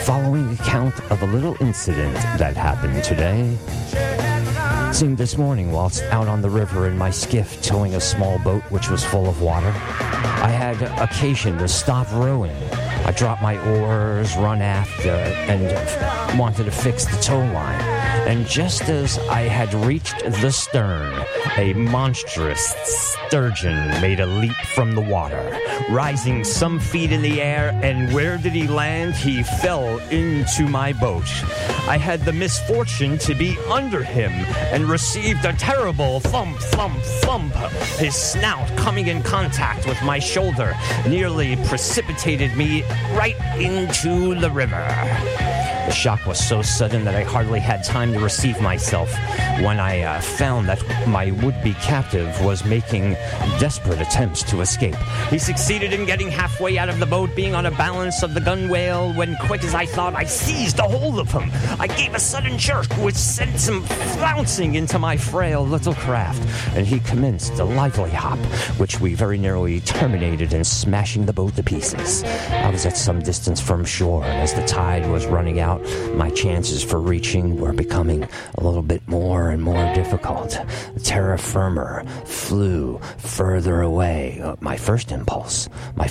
following account of a little incident that happened today. Seemed this morning whilst out on the river in my skiff towing a small boat which was full of water, I had occasion to stop rowing. I dropped my oars, run aft, and wanted to fix the tow line. And just as I had reached the stern, a monstrous sturgeon made a leap from the water, rising some feet in the air, and where did he land? He fell into my boat. I had the misfortune to be under him and received a terrible thump, thump, thump. His snout coming in contact with my shoulder nearly precipitated me right into the river. The shock was so sudden that I hardly had time to receive myself when I found that my would-be captive was making desperate attempts to escape. He succeeded in getting halfway out of the boat, being on a balance of the gunwale, when, quick as I thought, I seized a hold of him. I gave a sudden jerk, which sent him flouncing into my frail little craft, and he commenced a lively hop, which we very nearly terminated in smashing the boat to pieces. I was at some distance from shore, and as the tide was running out, my chances for reaching were becoming a little bit more and more difficult. The terra firma flew further away. My first impulse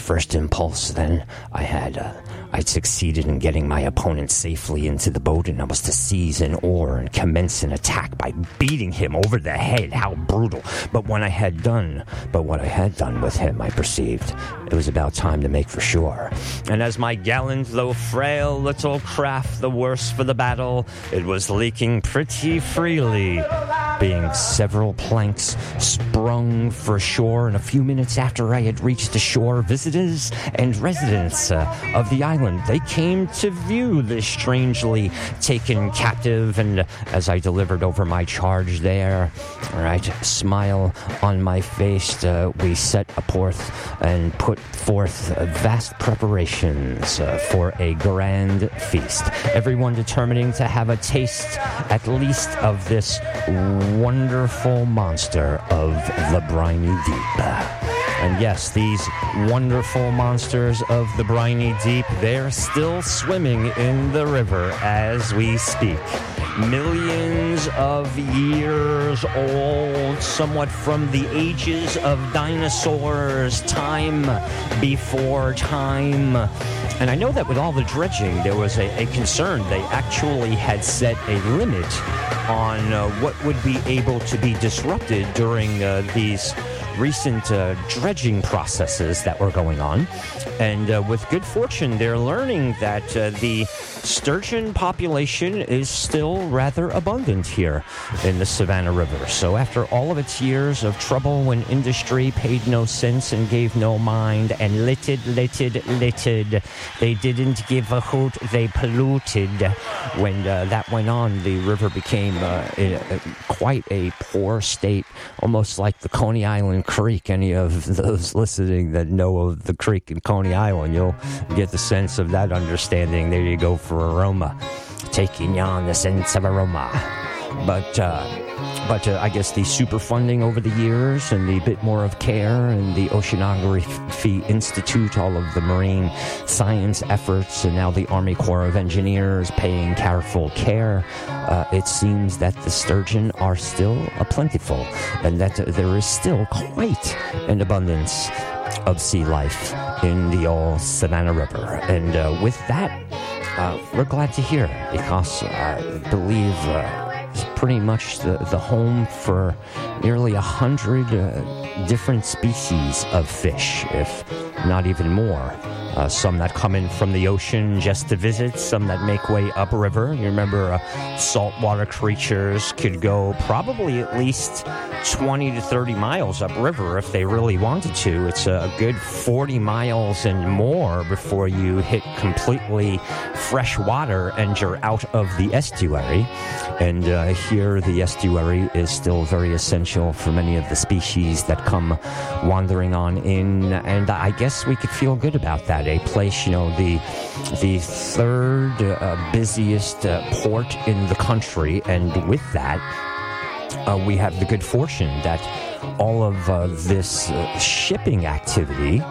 then, I'd succeeded in getting my opponent safely into the boat, and I was to seize an oar and commence an attack by beating him over the head. How brutal. But what I had done with him, I perceived it was about time to make for shore. And as my gallant, though frail little craft, the worse for the battle, it was leaking pretty freely, being several planks sprung for shore, and a few minutes after I had reached the shore, visitors and residents of the island, they came to view this strangely taken captive, and as I delivered over my charge there, right, smile on my face, we set forth and put forth vast preparations for a grand feast. Everyone determining to have a taste, at least, of this wonderful monster of the briny deep. And yes, these wonderful monsters of the briny deep, they're still swimming in the river as we speak. Millions of years old, somewhat from the ages of dinosaurs, time before time. And I know that with all the dredging, there was a concern. They actually had set a limit on what would be able to be disrupted during these recent dredging processes that were going on. And with good fortune, they're learning that the sturgeon population is still rather abundant here in the Savannah River. So after all of its years of trouble when industry paid no sense and gave no mind and littered, they didn't give a hoot, they polluted. When that went on, the river became quite a poor state, almost like the Coney Island Creek. Any of those listening that know of the creek in Coney Island, you'll get the sense of that understanding. There you go for aroma, taking on the sense of aroma. But I guess the super funding over the years and the bit more of care and the Oceanography Institute, all of the marine science efforts, and now the Army Corps of Engineers paying careful care, it seems that the sturgeon are still plentiful, and that there is still quite an abundance of sea life in the old Savannah River. And with that, we're glad to hear, because I believe it's pretty much the home for nearly 100 different species of fish, if not even more. Some that come in from the ocean just to visit, some that make way upriver. You remember saltwater creatures could go probably at least 20 to 30 miles upriver if they really wanted to. It's a good 40 miles and more before you hit completely fresh water and you're out of the estuary. And here the estuary is still very essential for many of the species that come wandering on in, and I guess we could feel good about that. A place, the third busiest port in the country, and with that, we have the good fortune that all of this shipping activity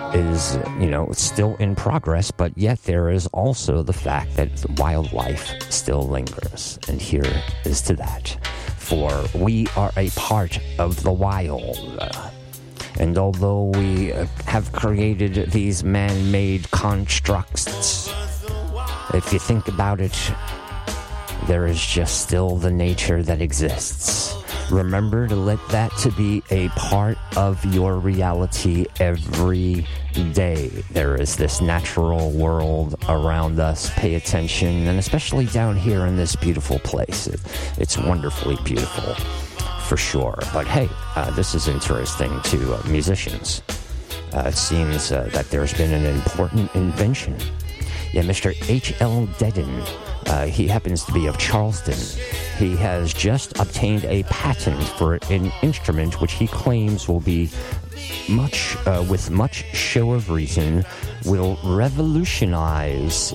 is, still in progress, but yet there is also the fact that wildlife still lingers. And here is to that. For we are a part of the wild. And although we have created these man-made constructs, if you think about it, there is just still the nature that exists. Remember to let that to be a part of your reality every day. There is this natural world around us. Pay attention, and especially down here in this beautiful place. It's wonderfully beautiful, for sure. But hey, this is interesting to musicians. It seems that there's been an important invention. Yeah, Mr. H.L. Dedden, he happens to be of Charleston. He has just obtained a patent for an instrument which he claims will be with much show of reason, will revolutionize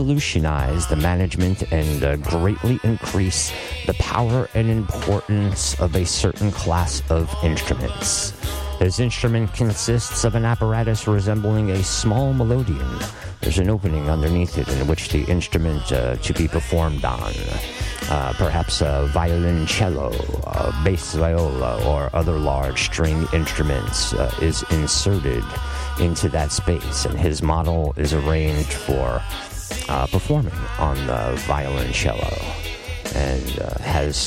the management and greatly increase the power and importance of a certain class of instruments. His instrument consists of an apparatus resembling a small melodeon. There's an opening underneath it in which the instrument to be performed on, perhaps a violoncello, a bass viola, or other large string instruments, is inserted into that space, and his model is arranged for performing on the violoncello, and has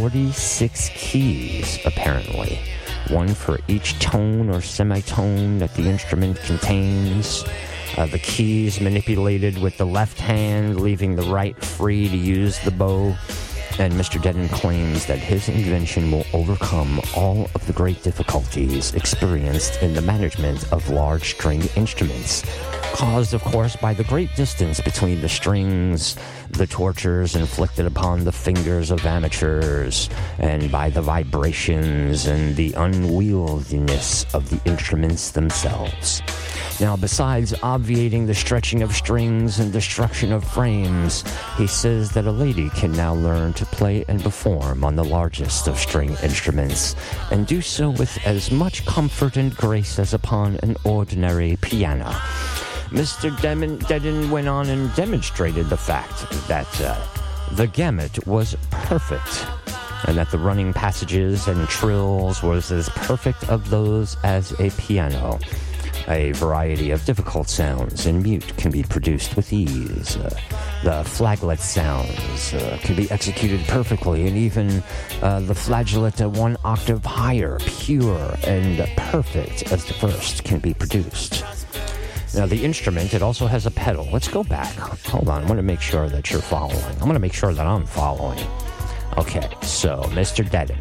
46 keys, apparently. One for each tone or semitone that the instrument contains. The keys manipulated with the left hand, leaving the right free to use the bow. And Mr. Dedden claims that his invention will overcome all of the great difficulties experienced in the management of large string instruments, caused, of course, by the great distance between the strings, the tortures inflicted upon the fingers of amateurs, and by the vibrations and the unwieldiness of the instruments themselves. Now, besides obviating the stretching of strings and destruction of frames, he says that a lady can now learn to play and perform on the largest of string instruments, and do so with as much comfort and grace as upon an ordinary piano. Mr. Dedden went on and demonstrated the fact that the gamut was perfect, and that the running passages and trills was as perfect of those as a piano. A variety of difficult sounds in mute can be produced with ease. The flaglet sounds can be executed perfectly, and even the flageolet 1 octave higher, pure and perfect as the first, can be produced. Now, the instrument, it also has a pedal. Let's go back. Hold on. I want to make sure that you're following. I'm going to make sure that I'm following. Okay, so Mr. Dedden.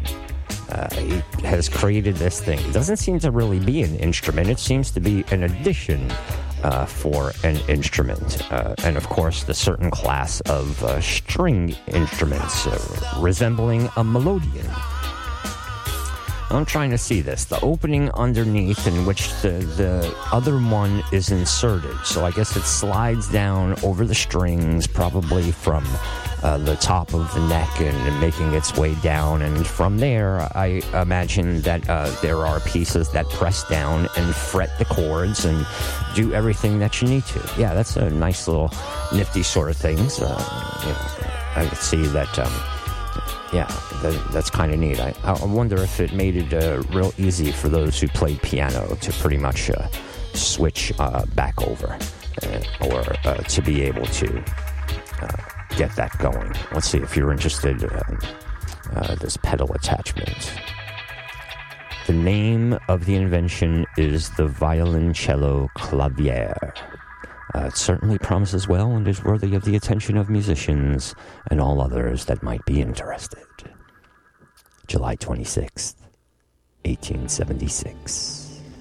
He has created this thing. It doesn't seem to really be an instrument. It seems to be an addition for an instrument. And, of course, the certain class of string instruments resembling a melodeon. I'm trying to see this. The opening underneath in which the other one is inserted. So I guess it slides down over the strings, probably from the top of the neck and making its way down. And from there, I imagine that there are pieces that press down and fret the chords and do everything that you need to. Yeah, that's a nice little nifty sort of things. I could see that... that's kind of neat. I wonder if it made it real easy for those who played piano to pretty much switch back over or to be able to get that going. Let's see if you're interested in this pedal attachment. The name of the invention is the violoncello clavier. It certainly promises well and is worthy of the attention of musicians and all others that might be interested. July 26th, 1876.